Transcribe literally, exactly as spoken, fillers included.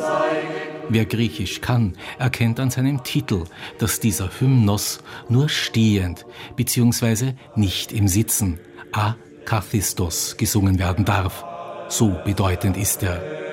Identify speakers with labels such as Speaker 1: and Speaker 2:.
Speaker 1: Wer Griechisch kann, erkennt an seinem Titel, dass dieser Hymnos nur stehend bzw. nicht im Sitzen, a kathistos, gesungen werden darf. So bedeutend ist er.